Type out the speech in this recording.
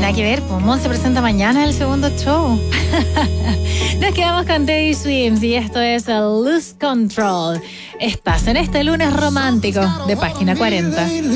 nada que ver, pues Mon se presenta mañana el segundo show. Nos quedamos con Teddy Swims y esto es Lose Control. Estás en este lunes romántico de Página 40.